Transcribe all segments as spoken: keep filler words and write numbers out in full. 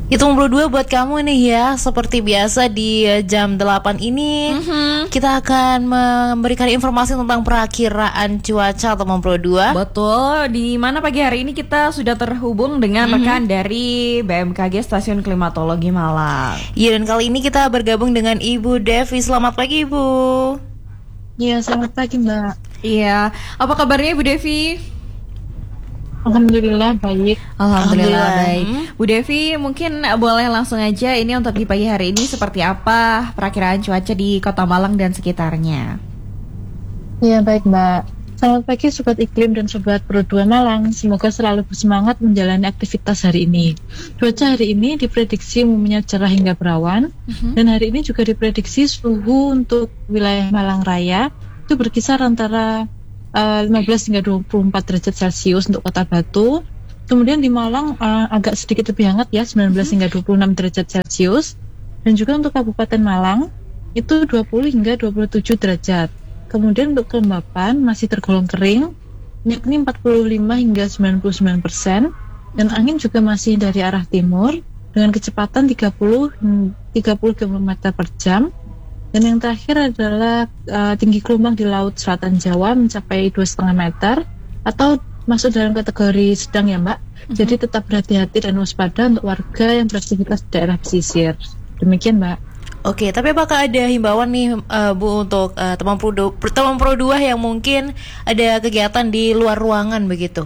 Hitung dua buat kamu nih ya. Seperti biasa di jam delapan ini mm-hmm. kita akan memberikan informasi tentang perakiraan cuaca Teman Pro dua. Betul, di mana pagi hari ini kita sudah terhubung dengan mm-hmm. rekan dari B M K G Stasiun Klimatologi Malang. Iya, dan kali ini kita bergabung dengan Ibu Devi. Selamat pagi Ibu. Iya, selamat pagi Mbak. Iya, apa kabarnya Ibu Devi? Alhamdulillah baik. Alhamdulillah, Alhamdulillah baik. Bu Devi, mungkin boleh langsung aja ini untuk di pagi hari ini seperti apa perakiraan cuaca di Kota Malang dan sekitarnya? Ya baik Mbak. Selamat pagi Sobat Iklim dan Sobat Pro dua Malang. Semoga selalu bersemangat menjalani aktivitas hari ini. Cuaca hari ini diprediksi umumnya cerah hingga berawan, uh-huh. dan hari ini juga diprediksi suhu untuk wilayah Malang Raya itu berkisar antara Uh, lima belas hingga dua puluh empat derajat Celcius untuk Kota Batu. Kemudian di Malang uh, agak sedikit lebih hangat ya, sembilan belas hingga dua puluh enam derajat Celcius. Dan juga untuk Kabupaten Malang itu dua puluh hingga dua puluh tujuh derajat. Kemudian untuk kelembapan masih tergolong kering, yakni empat puluh lima hingga sembilan puluh sembilan persen, dan angin juga masih dari arah timur dengan kecepatan tiga puluh kilometer per jam. Dan yang terakhir adalah uh, tinggi gelombang di Laut Selatan Jawa mencapai dua koma lima meter atau masuk dalam kategori sedang ya Mbak. Mm-hmm. Jadi tetap berhati-hati dan waspada untuk warga yang beraktivitas di daerah pesisir. Demikian Mbak. Oke, tapi apakah ada himbauan nih uh, Bu untuk uh, teman Pro dua, teman Pro dua yang mungkin ada kegiatan di luar ruangan begitu?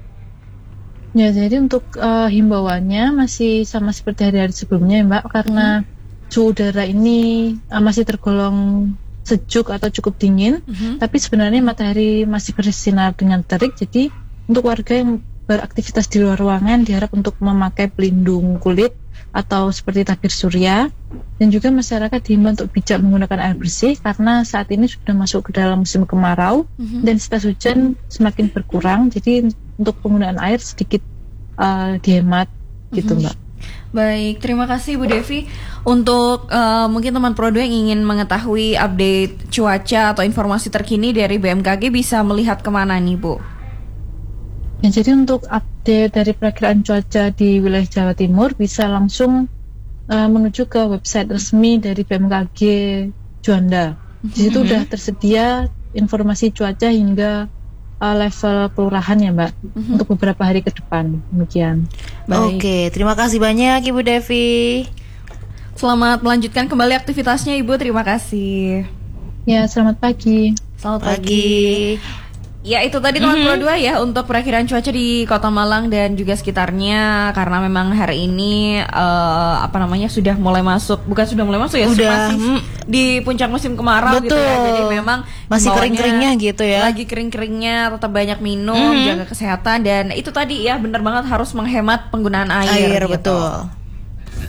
Ya, jadi untuk uh, himbauannya masih sama seperti hari-hari sebelumnya ya Mbak, karena mm-hmm. suhu udara ini uh, masih tergolong sejuk atau cukup dingin, mm-hmm. tapi sebenarnya matahari masih bersinar dengan terik. Jadi untuk warga yang beraktivitas di luar ruangan diharap untuk memakai pelindung kulit atau seperti tabir surya, dan juga masyarakat diimbau untuk bijak menggunakan air bersih karena saat ini sudah masuk ke dalam musim kemarau, mm-hmm. dan intensitas hujan semakin berkurang. Jadi untuk penggunaan air sedikit uh, dihemat, mm-hmm. gitu Mbak. Baik, terima kasih Bu Devi. Untuk uh, mungkin teman Pro dua yang ingin mengetahui update cuaca atau informasi terkini dari B M K G bisa melihat kemana nih Bu? Ya, jadi untuk update dari perakiraan cuaca di wilayah Jawa Timur bisa langsung uh, menuju ke website resmi dari B M K G Juanda. Di situ mm-hmm. udah tersedia informasi cuaca hingga Uh, level kelurahan ya Mbak, mm-hmm. untuk beberapa hari ke depan. Demikian. Baik. Oke, terima kasih banyak Ibu Devi. Selamat melanjutkan kembali aktivitasnya Ibu, terima kasih. Ya, selamat pagi. Selamat pagi. Ya, itu tadi teman mm-hmm. Pro dua ya untuk perakiraan cuaca di Kota Malang dan juga sekitarnya, karena memang hari ini uh, apa namanya sudah mulai masuk, bukan sudah mulai masuk ya, sudah masih mm, di puncak musim kemarau. Betul. Gitu ya. Jadi memang masih kering-keringnya gitu ya. Lagi kering-keringnya, tetap banyak minum, mm-hmm. jaga kesehatan, dan itu tadi ya benar banget harus menghemat penggunaan air. Air gitu. Betul.